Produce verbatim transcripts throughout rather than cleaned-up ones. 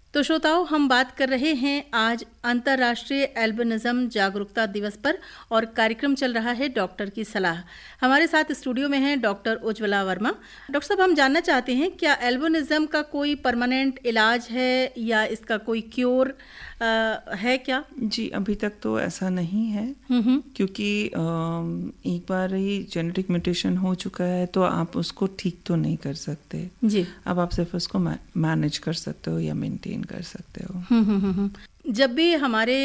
तो श्रोताओं, हम बात कर रहे हैं आज अंतर्राष्ट्रीय एल्बिनिज्म जागरूकता दिवस पर और कार्यक्रम चल रहा है डॉक्टर की सलाह। हमारे साथ स्टूडियो में हैं डॉक्टर उज्ज्वला वर्मा। डॉक्टर साहब, हम जानना चाहते हैं क्या एल्बिनिज्म का कोई परमानेंट इलाज है या इसका कोई क्योर आ, है क्या? जी, अभी तक तो ऐसा नहीं है, क्योंकि आ, एक बार ही जेनेटिक म्यूटेशन हो चुका है तो आप उसको ठीक तो नहीं कर सकते जी। अब आप सिर्फ उसको मैनेज कर सकते हो या मेंटेन कर सकते हो। जब भी हमारे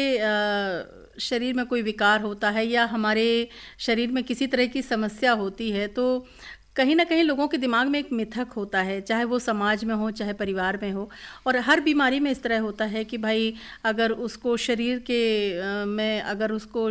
आ, शरीर में कोई विकार होता है या हमारे शरीर में किसी तरह की समस्या होती है तो कहीं ना कहीं लोगों के दिमाग में एक मिथक होता है, चाहे वो समाज में हो चाहे परिवार में हो, और हर बीमारी में इस तरह होता है कि भाई अगर उसको शरीर के आ, में अगर उसको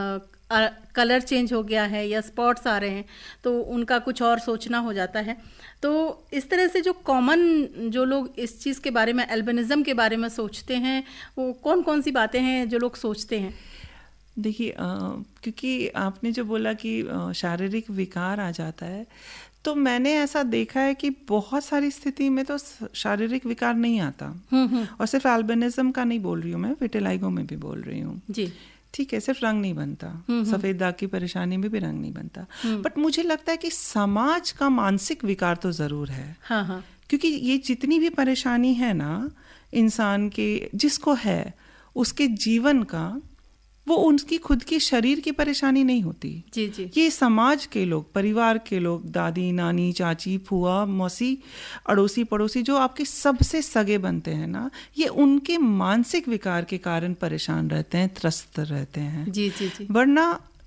आ, कलर चेंज हो गया है या स्पॉट्स आ रहे हैं तो उनका कुछ और सोचना हो जाता है। तो इस तरह से जो कॉमन जो लोग इस चीज़ के बारे में, एल्बिनिज्म के बारे में सोचते हैं, वो कौन कौन सी बातें हैं जो लोग सोचते हैं? देखिए, क्योंकि आपने जो बोला कि शारीरिक विकार आ जाता है, तो मैंने ऐसा देखा है कि बहुत सारी स्थिति में तो शारीरिक विकार नहीं आता। और सिर्फ एल्बिनिज्म का नहीं बोल रही हूँ मैं, विटिलिगो में भी बोल रही हूँ जी। ठीक है, सिर्फ रंग नहीं बनता, सफेद दाग की परेशानी में भी रंग नहीं बनता, बट मुझे लगता है कि समाज का मानसिक विकार तो जरूर है। हाँ हाँ। क्योंकि ये जितनी भी परेशानी है ना इंसान के, जिसको है उसके जीवन का, वो उनकी खुद की शरीर की परेशानी नहीं होती। जी जी। ये समाज के लोग, परिवार के लोग, दादी नानी चाची फुआ मौसी अड़ोसी पड़ोसी जो आपके सबसे सगे बनते हैं ना, ये उनके मानसिक विकार के कारण परेशान रहते हैं, त्रस्त रहते हैं। जी जी जी। वरना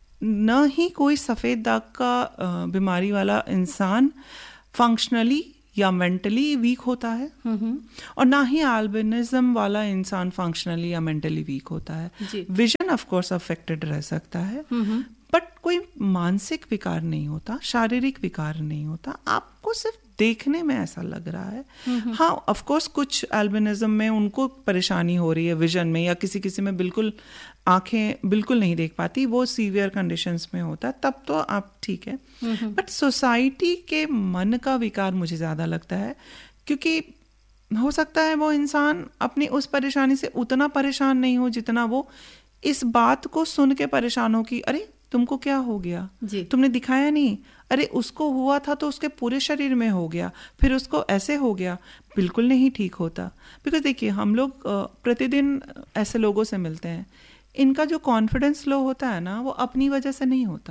न ही कोई सफ़ेद दाग का बीमारी वाला इंसान फंक्शनली या मेंटली वीक होता है, और ना ही एल्बिनिज्म वाला इंसान फंक्शनली या मेंटली वीक होता है। विजन ऑफ कोर्स अफेक्टेड रह सकता है, बट कोई मानसिक विकार नहीं होता, शारीरिक विकार नहीं होता। आपको सिर्फ देखने में ऐसा लग रहा है। हाँ, ऑफ कोर्स कुछ एल्बिनिज्म में उनको परेशानी हो रही है विजन में, या किसी किसी में बिल्कुल आंखें बिल्कुल नहीं देख पाती, वो सीवियर कंडीशंस में होता है, तब तो आप ठीक है। बट सोसाइटी के मन का विकार मुझे ज़्यादा लगता है, क्योंकि हो सकता है वो इंसान अपनी उस परेशानी से उतना परेशान नहीं हो जितना वो इस बात को सुन के परेशान हो कि अरे तुमको क्या हो गया, तुमने दिखाया नहीं, अरे उसको हुआ था तो उसके पूरे शरीर में हो गया, फिर उसको ऐसे हो गया। बिल्कुल नहीं ठीक होता। बिकॉज देखिए, हम लोग प्रतिदिन ऐसे लोगों से मिलते हैं, इनका जो कॉन्फिडेंस लो होता है ना, वो अपनी वजह से नहीं होता।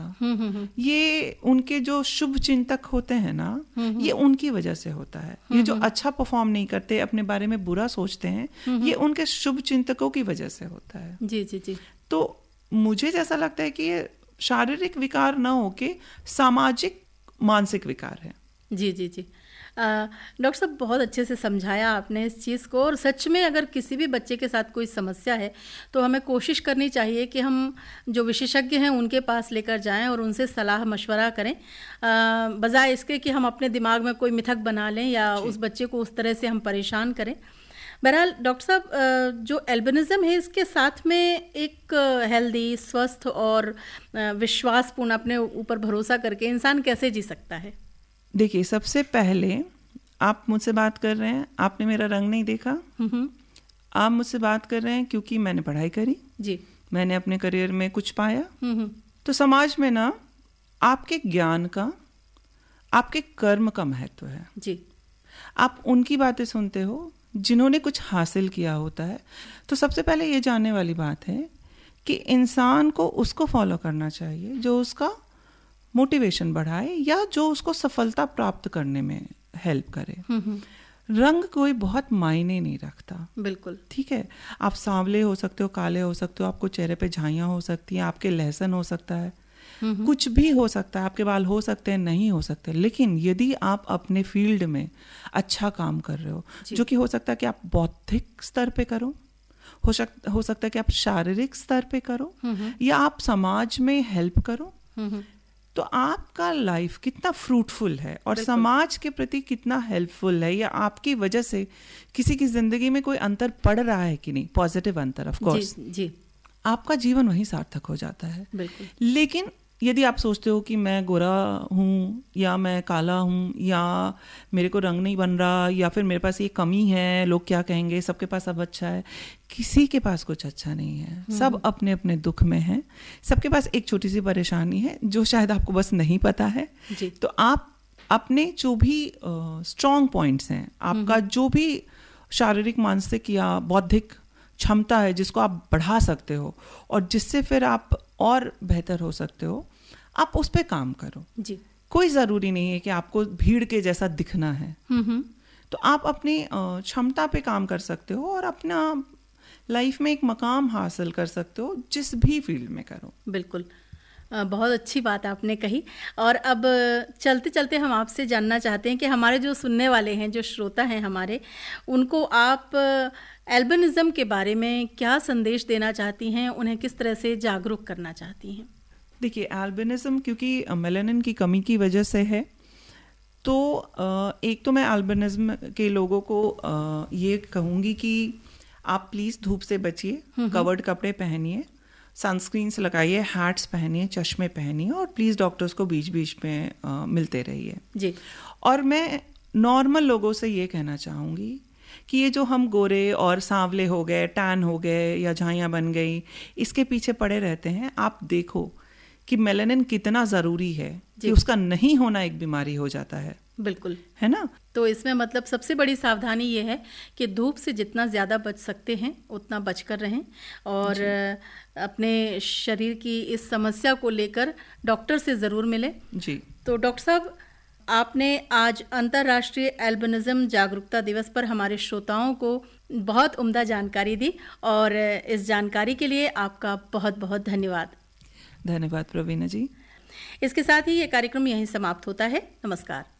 ये उनके जो शुभ चिंतक होते हैं ना, ये उनकी वजह से होता है। ये जो अच्छा परफॉर्म नहीं करते, अपने बारे में बुरा सोचते हैं, ये उनके शुभ चिंतकों की वजह से होता है। जी जी जी। तो मुझे जैसा लगता है कि ये शारीरिक विकार ना होके सामाजिक मानसिक विकार है। जी जी जी। डॉक्टर साहब, बहुत अच्छे से समझाया आपने इस चीज़ को, और सच में अगर किसी भी बच्चे के साथ कोई समस्या है तो हमें कोशिश करनी चाहिए कि हम जो विशेषज्ञ हैं उनके पास लेकर जाएं और उनसे सलाह मशवरा करें, बजाय इसके कि हम अपने दिमाग में कोई मिथक बना लें या उस बच्चे को उस तरह से हम परेशान करें। बहरहाल डॉक्टर साहब, जो एल्बिनिज्म है इसके साथ में एक हेल्दी, स्वस्थ और विश्वासपूर्ण, अपने ऊपर भरोसा करके इंसान कैसे जी सकता है? देखिए, सबसे पहले आप मुझसे बात कर रहे हैं, आपने मेरा रंग नहीं देखा, आप मुझसे बात कर रहे हैं क्योंकि मैंने पढ़ाई करी जी, मैंने अपने करियर में कुछ पाया। तो समाज में ना आपके ज्ञान का, आपके कर्म का महत्व है जी। आप उनकी बातें सुनते हो जिन्होंने कुछ हासिल किया होता है। तो सबसे पहले ये जानने वाली बात है कि इंसान को उसको फॉलो करना चाहिए जो उसका मोटिवेशन बढ़ाए या जो उसको सफलता प्राप्त करने में हेल्प करे। रंग कोई बहुत मायने नहीं रखता। बिल्कुल ठीक है, आप सांवले हो सकते हो, काले हो सकते हो, आपको चेहरे पे झाइयाँ हो सकती हैं, आपके लहसन हो सकता है, कुछ भी हो सकता है, आपके बाल हो सकते हैं, नहीं हो सकते, लेकिन यदि आप अपने फील्ड में अच्छा काम कर रहे हो, जो कि हो सकता है कि आप बौद्धिक स्तर पे करो, हो सकता हो सकता है कि आप शारीरिक स्तर पे करो, या आप समाज में हेल्प करो, तो आपका लाइफ कितना फ्रूटफुल है और समाज के प्रति कितना हेल्पफुल है, या आपकी वजह से किसी की जिंदगी में कोई अंतर पड़ रहा है कि नहीं, पॉजिटिव अंतर, ऑफ कोर्स जी, जी। आपका जीवन वहीं सार्थक हो जाता है। बिल्कुल। लेकिन यदि आप सोचते हो कि मैं गोरा हूँ या मैं काला हूँ या मेरे को रंग नहीं बन रहा या फिर मेरे पास ये कमी है, लोग क्या कहेंगे, सबके पास अब अच्छा है, किसी के पास कुछ अच्छा नहीं है। सब अपने अपने दुख में हैं। सबके पास एक छोटी सी परेशानी है जो शायद आपको बस नहीं पता है जी। तो आप अपने जो भी स्ट्रॉन्ग पॉइंट्स हैं, आपका जो भी शारीरिक, मानसिक या बौद्धिक क्षमता है जिसको आप बढ़ा सकते हो और जिससे फिर आप और बेहतर हो सकते हो, आप उस पे काम करो जी। कोई ज़रूरी नहीं है कि आपको भीड़ के जैसा दिखना है। तो आप अपनी क्षमता पे काम कर सकते हो और अपना लाइफ में एक मकाम हासिल कर सकते हो, जिस भी फील्ड में करो। बिल्कुल, बहुत अच्छी बात आपने कही। और अब चलते चलते हम आपसे जानना चाहते हैं कि हमारे जो सुनने वाले हैं, जो श्रोता हैं हमारे, उनको आप एल्बिनिज्म के बारे में क्या संदेश देना चाहती हैं, उन्हें किस तरह से जागरूक करना चाहती हैं? देखिए, एल्बिनिज्म क्योंकि मेलानिन की कमी की वजह से है, तो एक तो मैं एल्बिनिज्म के लोगों को ये कहूँगी कि आप प्लीज़ धूप से बचिए, कवर्ड कपड़े पहनिए, सनस्क्रीन्स लगाइए, हैट्स पहनिए, चश्मे पहनिए और प्लीज़ डॉक्टर्स को बीच बीच में आ, मिलते रहिए जी। और मैं नॉर्मल लोगों से ये कहना चाहूँगी कि ये जो हम गोरे और सांवले हो गए, टैन हो गए या झाइयाँ बन गई, इसके पीछे पड़े रहते हैं। आप देखो कि मेलानिन कितना ज़रूरी है कि उसका नहीं होना एक बीमारी हो जाता है। बिल्कुल, है ना। तो इसमें मतलब सबसे बड़ी सावधानी ये है कि धूप से जितना ज़्यादा बच सकते हैं उतना बचकर रहें और अपने शरीर की इस समस्या को लेकर डॉक्टर से ज़रूर मिलें जी। तो डॉक्टर साहब, आपने आज अंतर्राष्ट्रीय एल्बिनिज्म जागरूकता दिवस पर हमारे श्रोताओं को बहुत उम्दा जानकारी दी और इस जानकारी के लिए आपका बहुत बहुत धन्यवाद। धन्यवाद प्रवीणा जी। इसके साथ ही ये कार्यक्रम यहीं समाप्त होता है। नमस्कार।